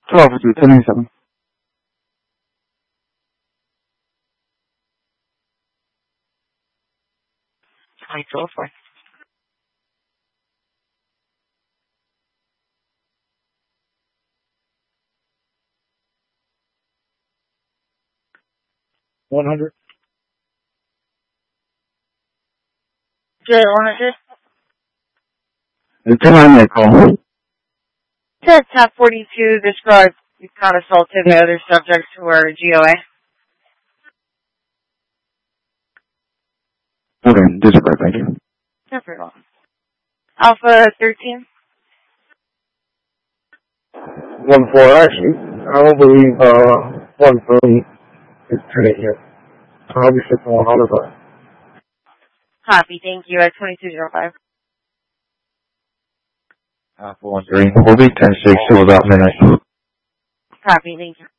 12 to 1097. Control 4. $100. Good, 100. The 1098 call. To Top 42, describe you caught assaulted and the other subjects who are GOA. Okay, disregard, thank you. No problem. Alpha 13. 1-4, actually. I don't believe 1-3 is today yet. I'll be shipping 100, but... Copy, thank you, at 2205. Alpha 1-3. We'll be 10-6 till about midnight. Copy, thank you.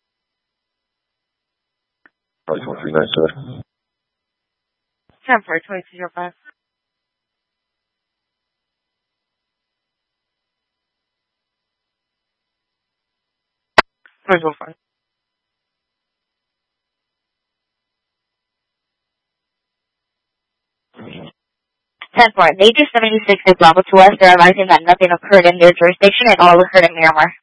2397. 10-4, 2205. First one. 10-4, Major 76 is level to us. They're advising that nothing occurred in their jurisdiction and all occurred in Miramar.